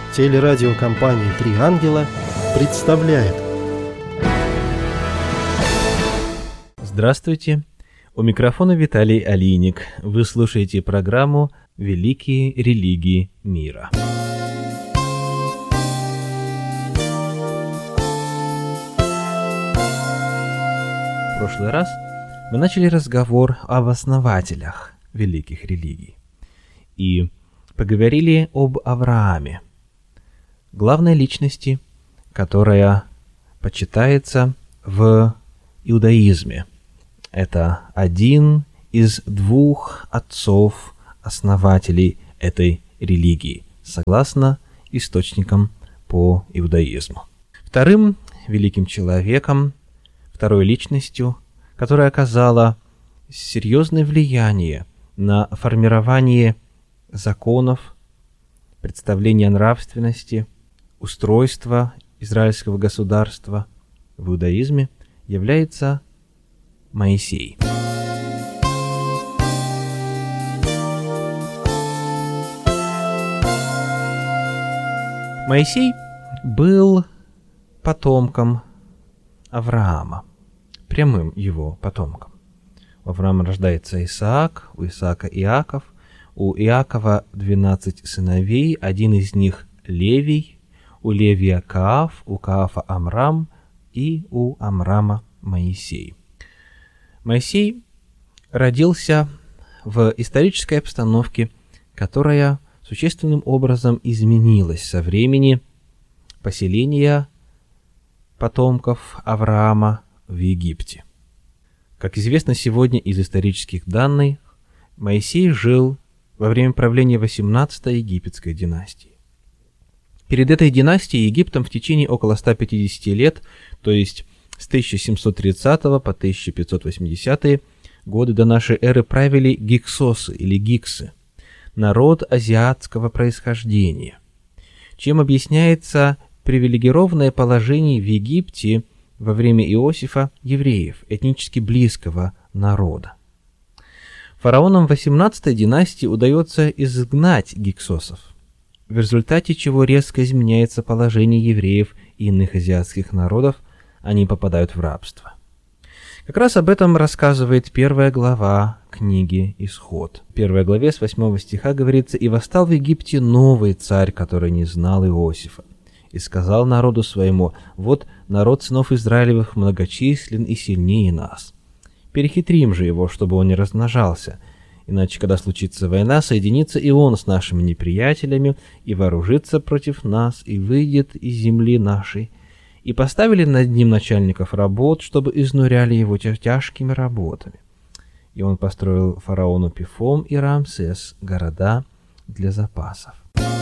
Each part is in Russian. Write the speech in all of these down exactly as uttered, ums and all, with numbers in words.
Телерадиокомпания «Три ангела» представляет. Здравствуйте! У микрофона Виталий Алиник. Вы слушаете программу «Великие религии мира». В прошлый раз мы начали разговор об основателях великих религий и поговорили об Аврааме, главной личности, которая почитается в иудаизме. Это один из двух отцов-основателей этой религии, согласно источникам по иудаизму. Вторым великим человеком, второй личностью, которая оказала серьезное влияние на формирование законов, представления о нравственности, устройства израильского государства в иудаизме, является Моисей. Моисей был потомком Авраама, прямым его потомком. У Авраама рождается Исаак, у Исаака Иаков, у Иакова двенадцать сыновей, один из них Левий, у Левия Кааф, у Каафа Амрам и у Амрама Моисей. Моисей родился в исторической обстановке, которая существенным образом изменилась со времени поселения потомков Авраама в Египте. Как известно сегодня из исторических данных, Моисей жил во время правления восемнадцатой египетской династии. Перед этой династией Египтом в течение около ста пятидесяти лет, то есть с тысяча семьсот тридцатого по тысяча пятьсот восьмидесятые годы до нашей эры, правили гиксосы или гиксы, народ азиатского происхождения, чем объясняется привилегированное положение в Египте во время Иосифа евреев, этнически близкого народа. Фараонам восемнадцатой династии удается изгнать гиксосов, в результате чего резко изменяется положение евреев и иных азиатских народов, они попадают в рабство. Как раз об этом рассказывает первая глава книги «Исход». В первой главе с восьмого стиха говорится: «И восстал в Египте новый царь, который не знал Иосифа, и сказал народу своему: вот народ сынов Израилевых многочислен и сильнее нас. Перехитрим же его, чтобы он не размножался, иначе, когда случится война, соединится и он с нашими неприятелями, и вооружится против нас, и выйдет из земли нашей. И поставили над ним начальников работ, чтобы изнуряли его тяжкими работами. И он построил фараону Пифом и Рамсес города для запасов».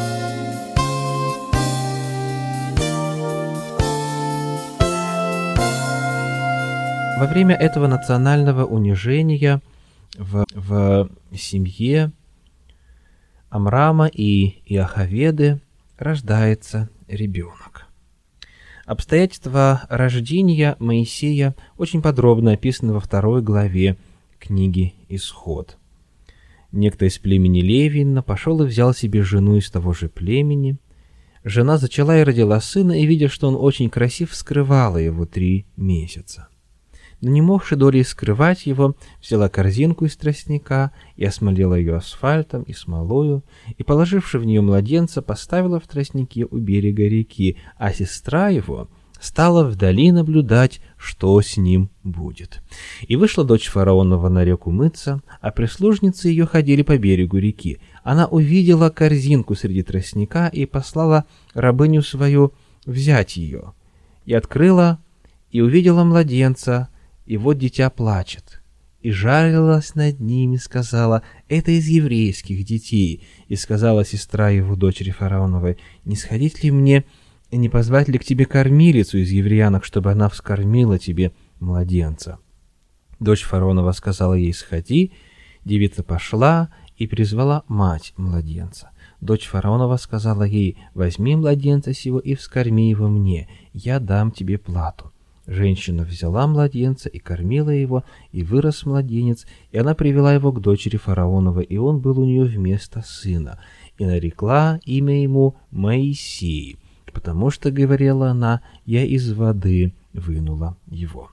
Во время этого национального унижения в, в семье Амрама и Иохаведы рождается ребенок. Обстоятельства рождения Моисея очень подробно описаны во второй главе книги «Исход». Некто из племени Левина пошел и взял себе жену из того же племени. Жена зачала и родила сына, и, видя, что он очень красив, скрывала его три месяца. Но не могши долей скрывать его, взяла корзинку из тростника и осмолила ее асфальтом и смолою, и, положивши в нее младенца, поставила в тростнике у берега реки, а сестра его стала вдали наблюдать, что с ним будет. И вышла дочь фараонова на реку мыться, а прислужницы ее ходили по берегу реки. Она увидела корзинку среди тростника и послала рабыню свою взять ее, и открыла, и увидела младенца, и вот дитя плачет, и жалилась над ними, сказала: это из еврейских детей. И сказала сестра его, дочери фараоновой: не сходить ли мне и не позвать ли к тебе кормилицу из евреянок, чтобы она вскормила тебе младенца? Дочь фараонова сказала ей: сходи. Девица пошла и призвала мать младенца. Дочь фараонова сказала ей: возьми младенца сего и вскорми его мне, я дам тебе плату. Женщина взяла младенца и кормила его, и вырос младенец, и она привела его к дочери фараоновой, и он был у нее вместо сына. и нарекла имя ему Моисей, потому что, говорила она, я из воды вынула его.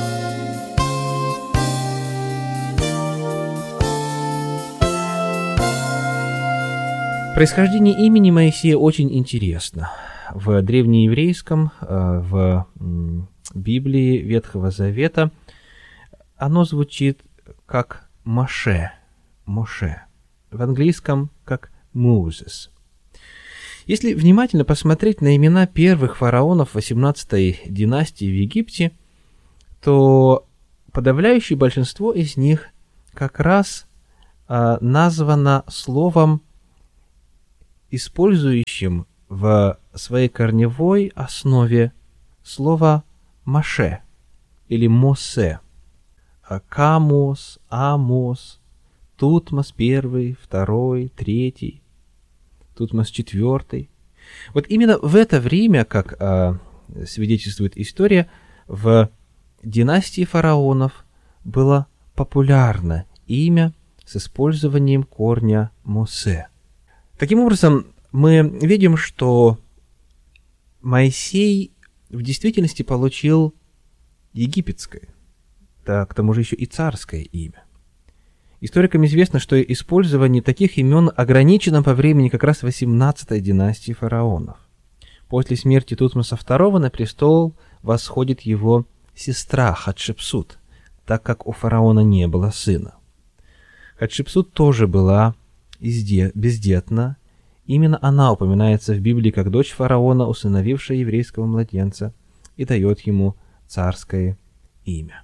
Происхождение имени Моисея очень интересно. В древнееврейском, в Библии Ветхого Завета оно звучит как Моше, Моше. В английском как Moses. Если внимательно посмотреть на имена первых фараонов восемнадцатой династии в Египте, то подавляющее большинство из них как раз а, названо словом, использующим в своей корневой основе слово Моше или Мосе. Камос, Амос, Тутмос первый, второй, третий, Тутмос четвертый. Вот именно в это время, как а, свидетельствует история, в династии фараонов было популярно имя с использованием корня Мосе. Таким образом, мы видим, что Моисей в действительности получил египетское, да, к тому же еще и царское имя. Историкам известно, что использование таких имен ограничено по времени как раз восемнадцатой династии фараонов. После смерти Тутмоса второго на престол восходит его сестра Хатшепсут, так как у фараона не было сына. Хатшепсут тоже была бездетна. Именно она упоминается в Библии как дочь фараона, усыновившая еврейского младенца, и дает ему царское имя.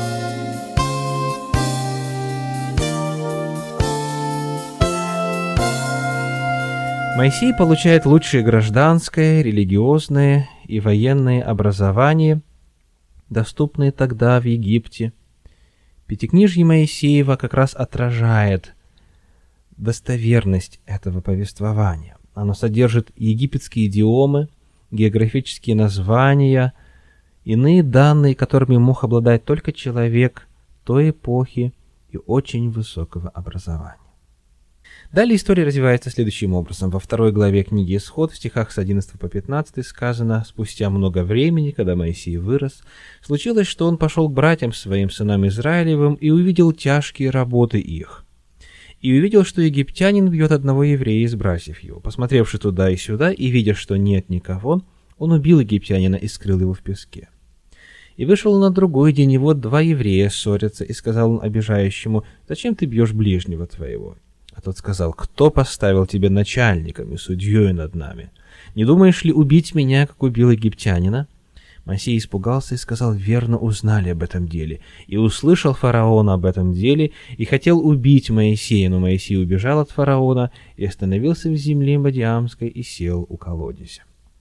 Моисей получает лучшее гражданское, религиозное и военное образование, доступные тогда в Египте. Пятикнижье Моисеева как раз отражает достоверность этого повествования. Оно содержит египетские идиомы, географические названия, иные данные, которыми мог обладать только человек той эпохи и очень высокого образования. Далее история развивается следующим образом. Во второй главе книги «Исход» в стихах с одиннадцатого по пятнадцатый сказано: «Спустя много времени, когда Моисей вырос, случилось, что он пошел к братьям своим, сынам Израилевым, и увидел тяжкие работы их. И увидел, что египтянин бьет одного еврея из братьев его. Посмотревши туда и сюда, и видя, что нет никого, он убил египтянина и скрыл его в песке. И вышел на другой день, и вот два еврея ссорятся, и сказал он обижающему: зачем ты бьешь ближнего твоего? А тот сказал: кто поставил тебя начальником и судьей над нами? Не думаешь ли убить меня, как убил египтянина? Моисей испугался и сказал: верно узнали об этом деле. И услышал фараон об этом деле, и хотел убить Моисея, но Моисей убежал от фараона и остановился в земле Мадиамской и сел у колодезя.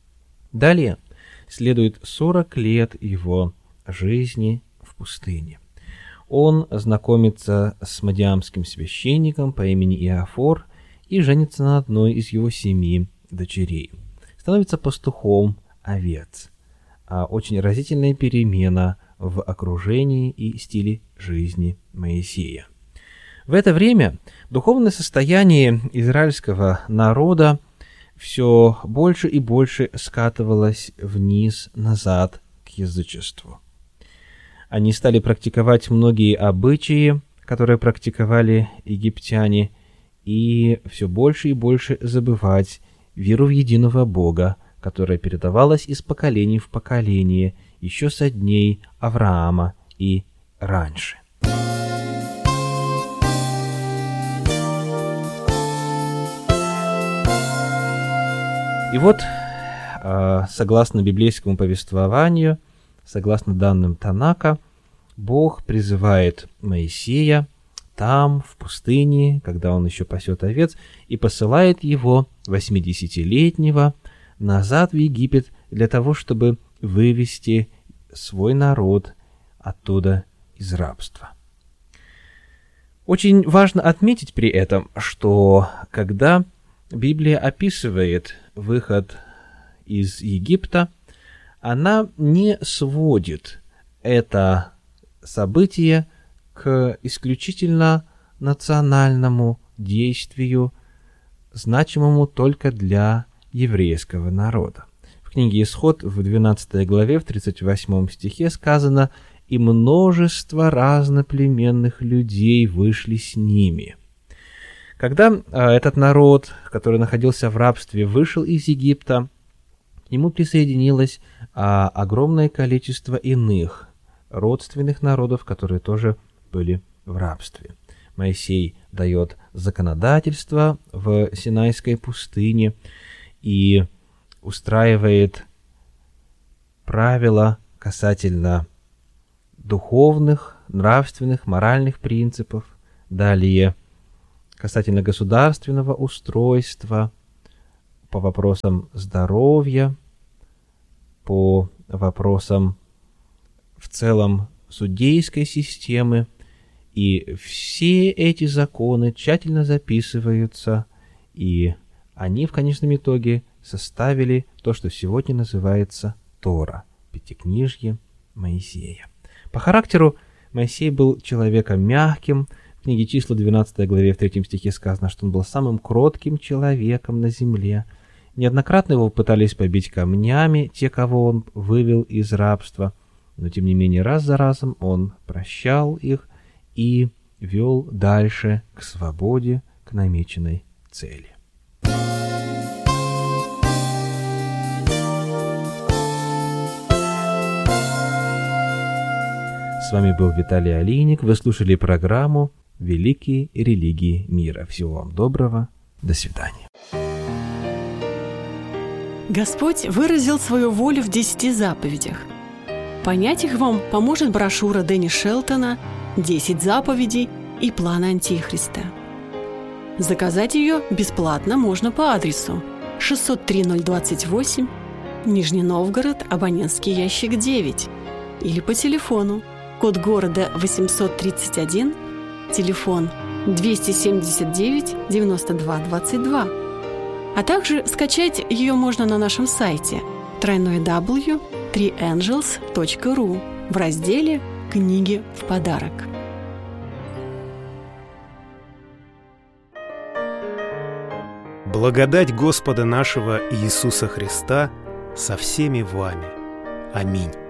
Далее следует сорок лет его жизни в пустыне. Он знакомится с мадиамским священником по имени Иофор и женится на одной из его семи дочерей. Становится пастухом овец. А очень разительная перемена в окружении и стиле жизни Моисея. В это время духовное состояние израильского народа все больше и больше скатывалось вниз, назад к язычеству. Они стали практиковать многие обычаи, которые практиковали египтяне, и все больше и больше забывать веру в единого Бога, которая передавалась из поколения в поколение еще со дней Авраама и раньше. И вот, согласно библейскому повествованию, согласно данным Танака, Бог призывает Моисея там, в пустыне, когда он еще пасет овец, и посылает его, восьмидесятилетнего, назад в Египет для того, чтобы вывести свой народ оттуда из рабства. Очень важно отметить при этом, что когда Библия описывает выход из Египта, она не сводит это событие к исключительно национальному действию значимому только для еврейского народа. В книге «Исход» в двенадцатой главе, в тридцать восьмом стихе сказано: «И множество разноплеменных людей вышли с ними». Когда а, этот народ, который находился в рабстве, вышел из Египта, к нему присоединилось а, огромное количество иных родственных народов, которые тоже были в рабстве. Моисей дает законодательство в Синайской пустыне и устраивает правила касательно духовных, нравственных, моральных принципов. Далее касательно государственного устройства, по вопросам здоровья, по вопросам в целом судейской системы. И все эти законы тщательно записываются, и они в конечном итоге составили то, что сегодня называется Тора, Пятикнижье Моисея. По характеру Моисей был человеком мягким. В книге «Числа» двенадцатой главе в третьем стихе сказано, что он был самым кротким человеком на земле. Неоднократно его пытались побить камнями те, кого он вывел из рабства, но тем не менее раз за разом он прощал их и вел дальше к свободе, к намеченной цели. С вами был Виталий Алиник. Вы слушали программу «Великие религии мира». Всего вам доброго. До свидания. Господь выразил свою волю в десяти заповедях. Понять их вам поможет брошюра Дэнни Шелтона «Десять заповедей и план Антихриста». Заказать ее бесплатно можно по адресу шестьсот три ноль двадцать восемь, Нижний Новгород, абонентский ящик девять, или по телефону, код города восемьсот тридцать один, телефон двести семьдесят девять девяносто два двадцать два. А также скачать ее можно на нашем сайте дабл ю дабл ю дабл ю точка три энджелс точка ру в разделе «Книги в подарок». Благодать Господа нашего Иисуса Христа со всеми вами. Аминь.